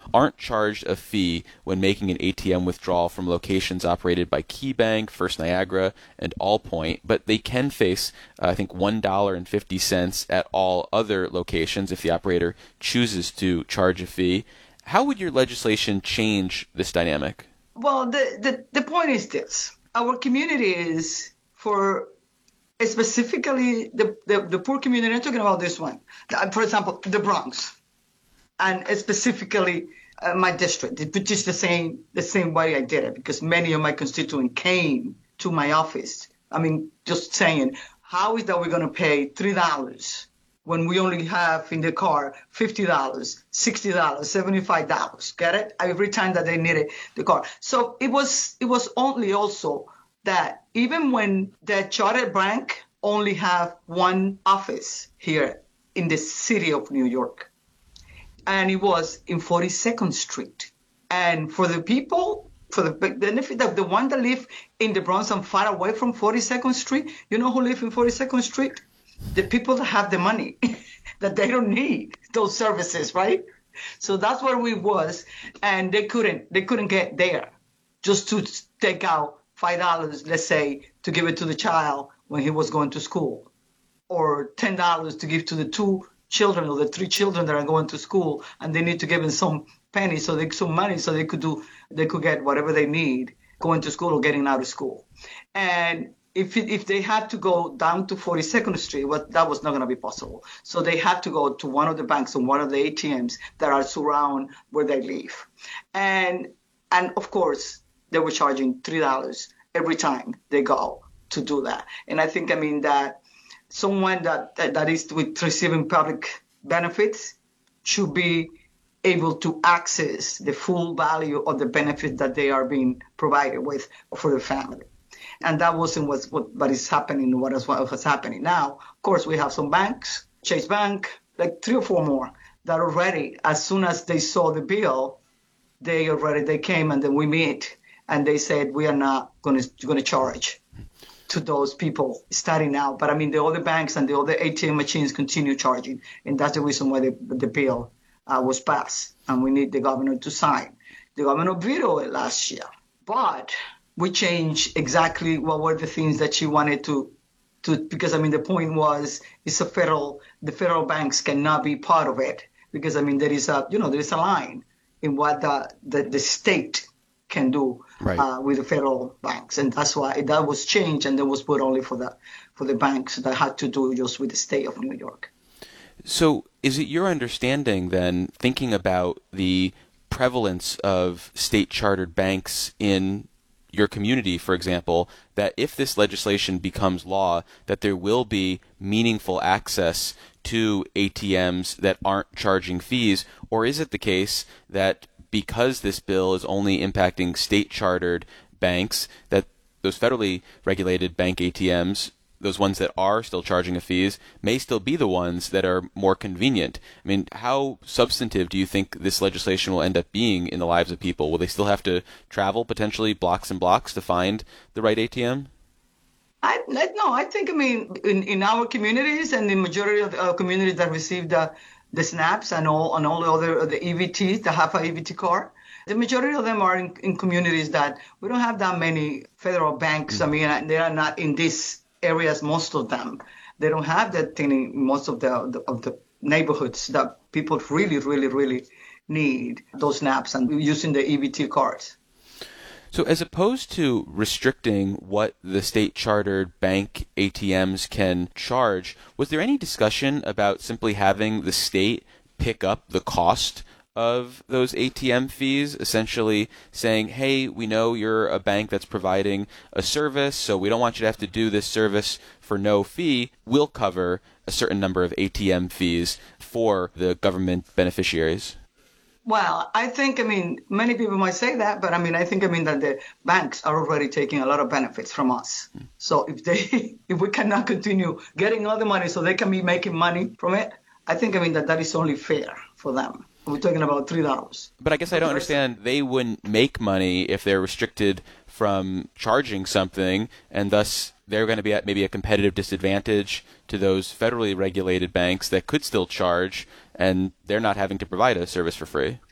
aren't charged a fee when making an ATM withdrawal from locations operated by KeyBank, First Niagara, and Allpoint, but they can face, I think, $1.50 at all other locations if the operator chooses to charge a fee. How would your legislation change this dynamic? Well, the point is this. Our community is for specifically the poor community. I'm talking about this one. For example, the Bronx, and specifically my district, which is the same way I did it, because many of my constituents came to my office. I mean, just saying, how is that we're going to pay $3 when we only have in the car $50, $60, $75? Get it? Every time that they needed the car. So it was only also that even when the charter bank only have one office here in the city of New York, and it was in 42nd Street. And for the people, for the benefit of the one that live in the Bronx and far away from 42nd Street, you know who live in 42nd Street? The people that have the money, that they don't need those services, right? So that's where we was, and they couldn't get there just to take out $5, let's say, to give it to the child when he was going to school, or $10 to give to the 2 children or the 3 children that are going to school, and they need to give them some pennies, some money, so they could get whatever they need going to school or getting out of school. And if they had to go down to 42nd Street, that was not going to be possible. So they had to go to one of the banks and one of the ATMs that are surround where they live. And of course, they were charging $3 every time they go to do that. And I think, that someone that is with receiving public benefits should be able to access the full value of the benefit that they are being provided with for the family. And that wasn't what is happening, what is happening now. Of course, we have some banks, Chase Bank, like 3 or 4 more, that already, as soon as they saw the bill, they came and then we meet, and they said, we are not going to charge to those people starting now. But the other banks and the other ATM machines continue charging. And that's the reason why the bill was passed. And we need the governor to sign. The governor vetoed it last year. But we changed exactly what were the things that she wanted to because, the point was, the federal banks cannot be part of it. Because, there is a line in what the state can do with the federal banks, and that's why that was changed, and that was put only for the banks that had to do just with the state of New York. So, is it your understanding then, thinking about the prevalence of state-chartered banks in your community, for example, that if this legislation becomes law, that there will be meaningful access to ATMs that aren't charging fees, or is it the case that because this bill is only impacting state-chartered banks, that those federally regulated bank ATMs, those ones that are still charging a fees, may still be the ones that are more convenient? How substantive do you think this legislation will end up being in the lives of people? Will they still have to travel potentially blocks and blocks to find the right ATM? I think, in our communities and the majority of the communities that receive the SNAPs and all the other the EBTs that have an EBT card, the majority of them are in communities that we don't have that many federal banks. They are not in these areas. Most of them, they don't have that thing in most of the neighborhoods that people really, really, really need those SNAPs and using the EBT cards. So as opposed to restricting what the state-chartered bank ATMs can charge, was there any discussion about simply having the state pick up the cost of those ATM fees, essentially saying, hey, we know you're a bank that's providing a service, so we don't want you to have to do this service for no fee. We'll cover a certain number of ATM fees for the government beneficiaries? Well, I think, many people might say that, but I think that the banks are already taking a lot of benefits from us. So if we cannot continue getting all the money so they can be making money from it, I think, that is only fair for them. We're talking about $3. But I guess I don't understand. They wouldn't make money if they're restricted from charging something, and thus they're going to be at maybe a competitive disadvantage to those federally regulated banks that could still charge, and they're not having to provide a service for free.